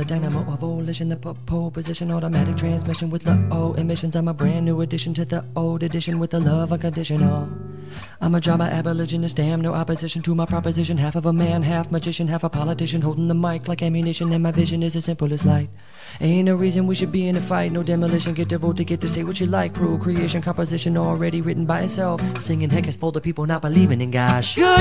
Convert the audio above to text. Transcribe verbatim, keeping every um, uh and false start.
the dynamo of volition, the pole position, automatic transmission with low emissions. I'm a brand new addition to the old edition with the love unconditional. I'm a drama abolitionist, damn no opposition to my proposition. Half of a man, half magician, half a politician, holding the mic like ammunition, and my vision is as simple as light. Ain't no reason we should be in a fight, no demolition. Get to vote to get to say what you like. Procreation, composition already written by itself. Singing heck is for the people not believing in God. Good